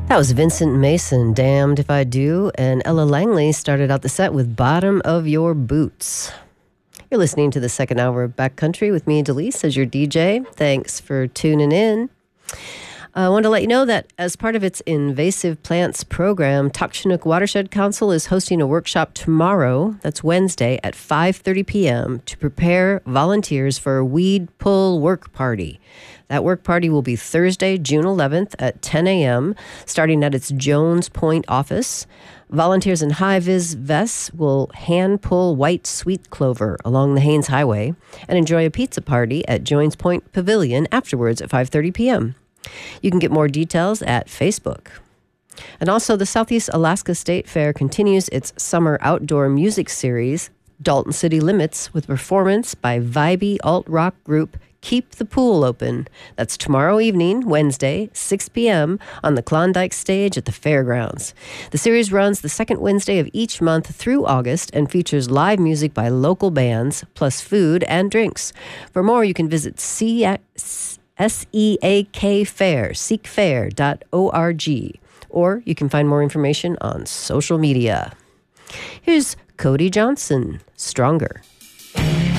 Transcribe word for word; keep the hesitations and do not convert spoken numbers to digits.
That was Vincent Mason, Damned If I Do, and Ella Langley started out the set with Bottom of Your Boots. You're listening to the second hour of Backcountry with me, Delise, as your D J. Thanks for tuning in. I want to let you know that as part of its invasive plants program, Takchinook Watershed Council is hosting a workshop tomorrow, that's Wednesday, at five thirty p.m. to prepare volunteers for a weed pull work party. That work party will be Thursday, June eleventh at ten a.m., starting at its Jones Point office. Volunteers in high-vis vests will hand-pull white sweet clover along the Haines Highway and enjoy a pizza party at Jones Point Pavilion afterwards at five thirty p.m. You can get more details at Facebook. And also, the Southeast Alaska State Fair continues its summer outdoor music series, Dalton City Limits, with performance by vibey alt-rock group Keep the Pool Open. That's tomorrow evening, Wednesday, six p.m. on the Klondike stage at the fairgrounds. The series runs the second Wednesday of each month through August and features live music by local bands, plus food and drinks. For more, you can visit S E A K Fair, seek fair dot org, or you can find more information on social media. Here's Cody Johnson, Stronger.